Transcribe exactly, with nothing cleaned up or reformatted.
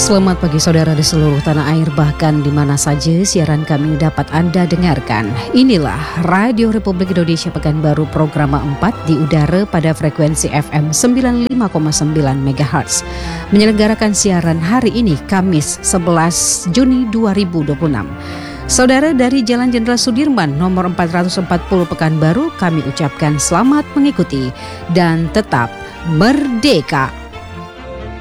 Selamat pagi saudara di seluruh tanah air, bahkan di mana saja siaran kami dapat Anda dengarkan. Inilah Radio Republik Indonesia Pekanbaru program empat di udara pada frekuensi F M sembilan puluh lima koma sembilan megahertz. Menyelenggarakan siaran hari ini Kamis sebelas Juni dua ribu dua puluh enam. Saudara dari Jalan Jenderal Sudirman nomor empat ratus empat puluh Pekanbaru, kami ucapkan selamat mengikuti dan tetap merdeka.